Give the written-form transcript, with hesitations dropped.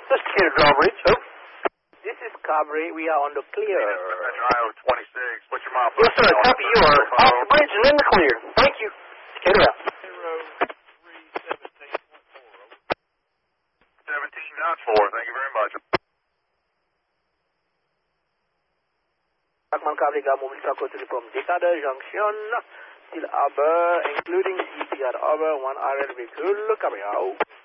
This is Decatur Drawbridge. Oh. This is Carberry. We are on the clear. Metro 26. What's your mile? Yes, sir. Copy. You are off the bridge and in the clear. Thank you. Decatur out. 17 knots 4. Thank you very much. Akman Carberry got mobility from Decatur Junction till Arbor, including EPR Arbor, 1 RL vehicle. Carberry out.